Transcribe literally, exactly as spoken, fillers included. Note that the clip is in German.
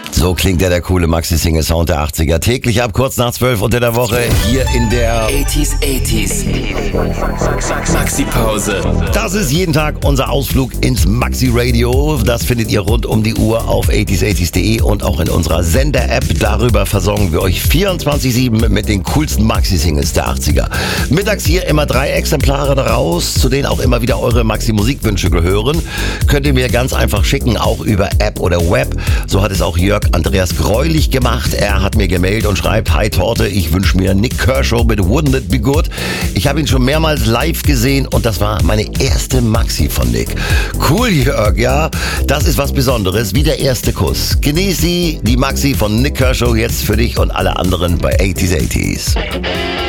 So klingt ja der coole Maxi-Single-Sound der achtziger. Täglich ab kurz nach zwölf unter der Woche hier in der achtziger, achtziger. Maxi-Pause. Das ist jeden Tag unser Ausflug ins Maxi-Radio. Das findet ihr rund um die Uhr auf achtziger achtzig punkt de und auch in unserer Sender-App. Darüber versorgen wir euch vierundzwanzig sieben mit den coolsten Maxi-Singles der achtziger. Mittags hier immer drei Exemplare daraus, zu denen auch immer wieder eure Maxi-Musikwünsche gehören. Könnt ihr mir ganz einfach schicken, auch über App oder Web. So hat es auch Jörg Andreas Greulich gemacht. Er hat mir gemeldet und schreibt: Hi Torte, ich wünsche mir Nick Kershaw mit Wouldn't It Be Good. Ich habe ihn schon mehrmals live gesehen und das war meine erste Maxi von Nick. Cool, Jörg, ja. Das ist was Besonderes, wie der erste Kuss. Genieß sie, die Maxi von Nick Kershaw, jetzt für dich und alle anderen bei achtziger achtzig.